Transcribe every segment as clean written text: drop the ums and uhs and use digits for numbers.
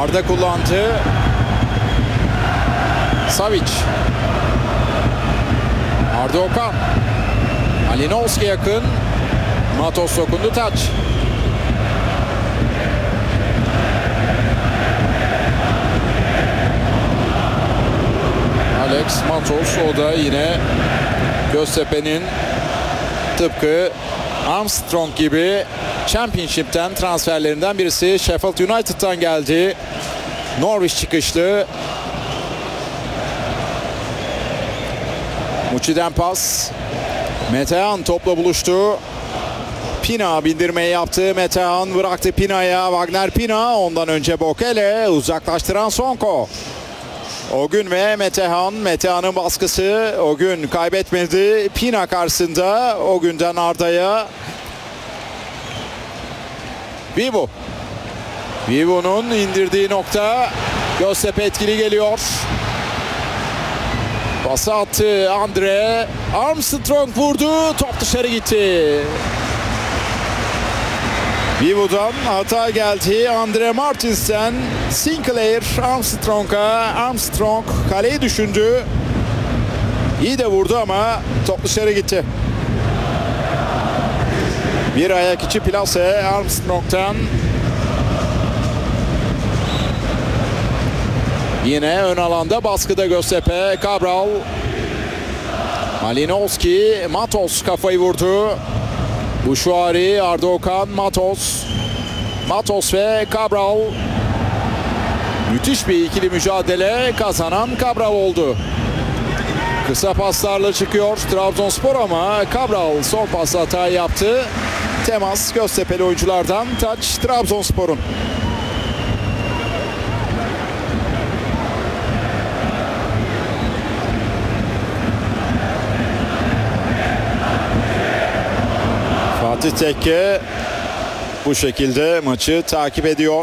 Arda kullandı. Savic. Arda Okan. Malinovski yakın. Matos dokundu, taç. Alex Matos, o da yine Göztepe'nin tıpkı Armstrong gibi Championship'ten transferlerinden birisi. Sheffield United'tan geldi. Norwich çıkışlı. Muçi'den pas. Metehan topla buluştu. Pina bindirmeyi yaptı. Metehan bıraktı Pina'ya. Wagner Pina. Ondan önce Bokele. Uzaklaştıran Sonko. Ogün ve Metehan. Metehan'ın baskısı. Ogün kaybetmedi. Pina karşısında. Ogün'den Arda'ya. Vivo. Vivo'nun indirdiği nokta. Göztepe etkili geliyor. Pası attı Andre. Armstrong vurdu. Top dışarı gitti. Vivo'dan hata geldi. Andre Martins'ten Sinclair Armstrong'a. Armstrong kaleyi düşündü. İyi de vurdu ama top dışarı gitti. Bir ayak içi plase Armstrong'tan. Yine ön alanda baskıda Göztepe. Cabral. Malinovski. Matos kafayı vurdu. Buşuari, Arda Okan, Matos. Matos ve Cabral. Müthiş bir ikili mücadele, kazanan Cabral oldu. Kısa paslarla çıkıyor Trabzonspor ama Cabral son pasla hata yaptı. Temas Göztepe'li oyunculardan, taç Trabzonspor'un. Fatih Tekke bu şekilde maçı takip ediyor.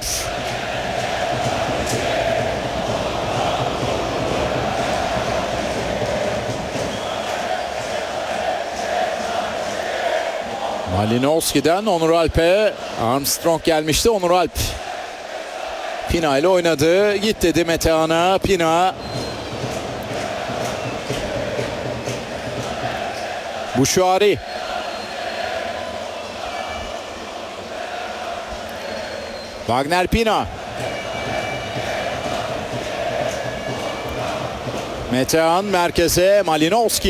Malinovski'den Onur Alp'e. Armstrong gelmişti, Onur Alp Pina ile oynadı. Git dedi Metehan'a. Pina. Buşuari. Wagner Pina. Metehan merkeze, Malinovski.